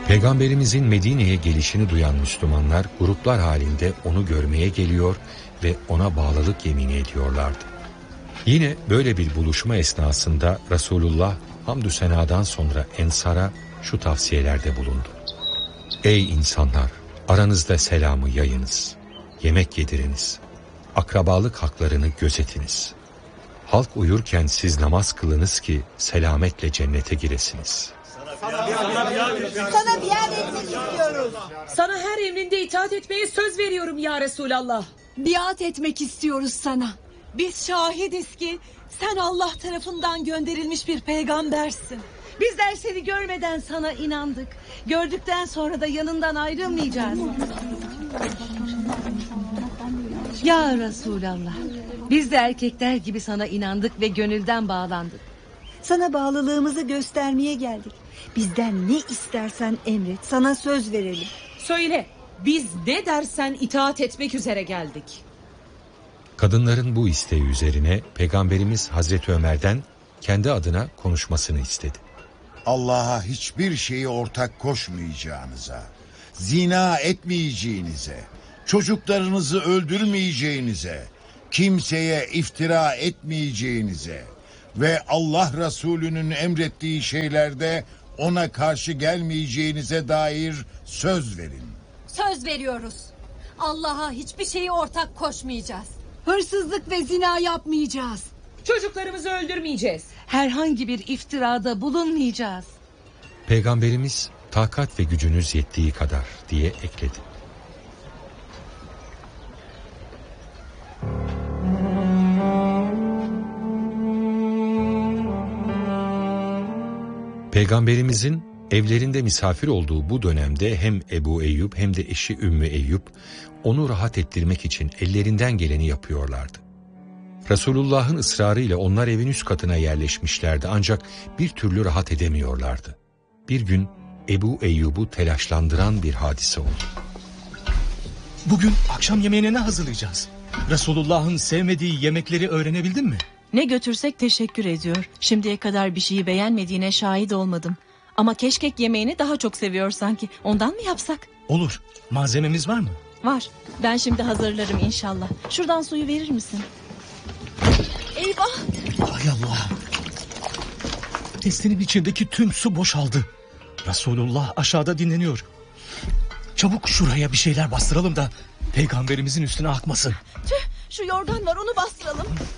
Peygamberimizin Medine'ye gelişini duyan Müslümanlar gruplar halinde onu görmeye geliyor ve ona bağlılık yemini ediyorlardı. Yine böyle bir buluşma esnasında Resulullah hamdü senadan sonra Ensar'a şu tavsiyelerde bulundu. Ey insanlar! Aranızda selamı yayınız, yemek yediriniz, akrabalık haklarını gözetiniz. Halk uyurken siz namaz kılınız ki selametle cennete giresiniz. Sana biat etmek istiyoruz. Sana her emrinde itaat etmeye söz veriyorum ya Resulallah. Biat etmek istiyoruz sana. Biz şahidiz ki sen Allah tarafından gönderilmiş bir peygambersin. Bizler seni görmeden sana inandık. Gördükten sonra da yanından ayrılmayacağız. Ya Resulallah, biz de erkekler gibi sana inandık ve gönülden bağlandık. Sana bağlılığımızı göstermeye geldik. Bizden ne istersen emret, sana söz verelim. Söyle, biz ne dersen itaat etmek üzere geldik. Kadınların bu isteği üzerine Peygamberimiz Hazreti Ömer'den kendi adına konuşmasını istedi. Allah'a hiçbir şeyi ortak koşmayacağınıza, zina etmeyeceğinize, çocuklarınızı öldürmeyeceğinize, kimseye iftira etmeyeceğinize ve Allah Resulü'nün emrettiği şeylerde ona karşı gelmeyeceğinize dair söz verin. Söz veriyoruz. Allah'a hiçbir şeyi ortak koşmayacağız. Hırsızlık ve zina yapmayacağız. Çocuklarımızı öldürmeyeceğiz. Herhangi bir iftirada bulunmayacağız. Peygamberimiz takat ve gücünüz yettiği kadar diye ekledi. Peygamberimizin evlerinde misafir olduğu bu dönemde hem Ebu Eyyub hem de eşi Ümmü Eyyub onu rahat ettirmek için ellerinden geleni yapıyorlardı. Resulullah'ın ısrarıyla onlar evin üst katına yerleşmişlerdi ancak bir türlü rahat edemiyorlardı. Bir gün Ebu Eyyub'u telaşlandıran bir hadise oldu. Bugün akşam yemeğine ne hazırlayacağız? Resulullah'ın sevmediği yemekleri öğrenebildin mi? Ne götürsek teşekkür ediyor. Şimdiye kadar bir şeyi beğenmediğine şahit olmadım. Ama keşkek yemeğini daha çok seviyor sanki. Ondan mı yapsak? Olur. Malzememiz var mı? Var. Ben şimdi hazırlarım inşallah. Şuradan suyu verir misin? Eyvah! Hay Allah! Testinin içindeki tüm su boşaldı. Resulullah aşağıda dinleniyor. Çabuk şuraya bir şeyler bastıralım da Peygamberimizin üstüne akmasın. Tüh! Şu yorgan var, onu bastıralım.